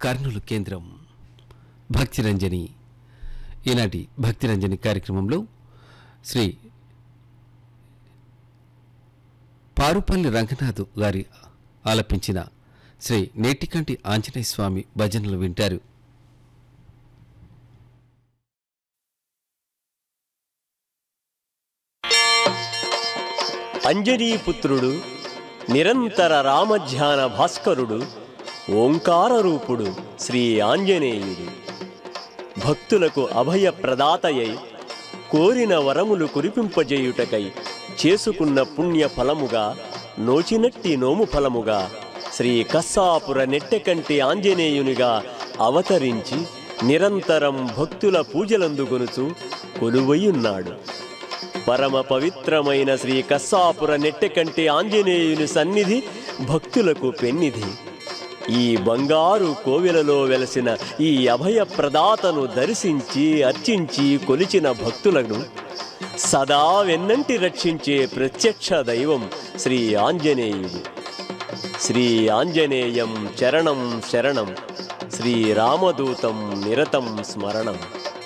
కర్నూలు కేంద్రం. భక్తిరంజని. ఈనాటి భక్తిరంజని కార్యక్రమంలో శ్రీ పారుపల్లి రంగనాథ్ గారి ఆలపించిన శ్రీ నేటికంటి ఆంజనేయ స్వామి భజనలు వింటారు. అంజనీపుత్రుడు, నిరంతర రామధ్యాన భాస్కరుడు, ఓంకార రూపుడు శ్రీ ఆంజనేయుడు. భక్తులకు అభయ ప్రదాతయై కోరిన వరములు కురిపింపజేయుటకై చేసుకున్న పుణ్య ఫలముగా, నోచినట్టి నోము ఫలముగా శ్రీ కస్సాపుర నెట్టెకంటి ఆంజనేయునిగా అవతరించి నిరంతరం భక్తుల పూజలందుకొనుచు కొలువైయున్నాడు. పరమ పవిత్రమైన శ్రీ కస్సాపుర నెట్టెకంటి ఆంజనేయుని సన్నిధి భక్తులకు పెన్నిధి. ఈ బంగారు కోవెలలో వెలసిన ఈ అభయ ప్రదాతను దర్శించి అర్చించి కొలిచిన భక్తులను సదా వెన్నంటి రక్షించే ప్రత్యక్ష దైవం శ్రీ ఆంజనేయుడు. శ్రీ ఆంజనేయం చరణం శరణం, శ్రీరామదూతం నిరతం స్మరణం.